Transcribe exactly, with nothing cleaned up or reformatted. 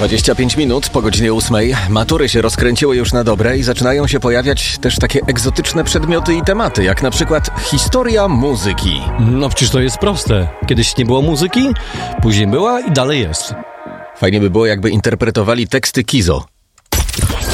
dwadzieścia pięć minut po godzinie ósmej. Matury się rozkręciły już na dobre i zaczynają się pojawiać też takie egzotyczne przedmioty i tematy, jak na przykład historia muzyki. No przecież to jest proste. Kiedyś nie było muzyki, później była i dalej jest. Fajnie by było, jakby interpretowali teksty Kizo.